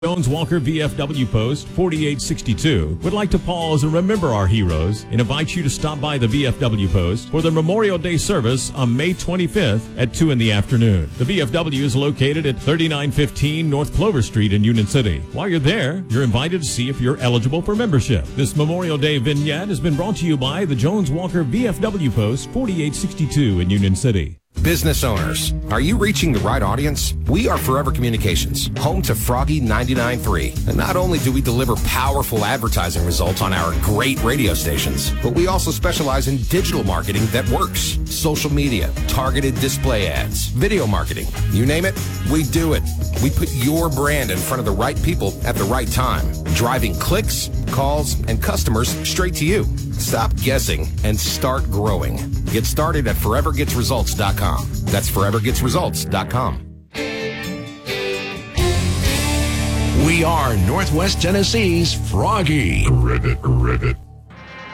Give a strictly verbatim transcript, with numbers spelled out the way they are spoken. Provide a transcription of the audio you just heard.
Jones Walker V F W Post forty-eight sixty-two would like to pause and remember our heroes and invite you to stop by the V F W Post for the Memorial Day service on May twenty-fifth at two in the afternoon. The V F W is located at thirty-nine fifteen North Clover Street in Union City. While you're there, you're invited to see if you're eligible for membership. This Memorial Day vignette has been brought to you by the Jones Walker V F W Post forty-eight sixty-two in Union City. Business owners, are you reaching the right audience? We are Forever Communications, home to Froggy ninety-nine point three. And not only do we deliver powerful advertising results on our great radio stations, but we also specialize in digital marketing that works. Social media, targeted display ads, video marketing, you name it, we do it. We put your brand in front of the right people at the right time, driving clicks, calls, and customers straight to you. Stop guessing and start growing. Get started at forever gets results dot com. That's forever gets results dot com. We are Northwest Tennessee's Froggy. Ribbit, ribbit.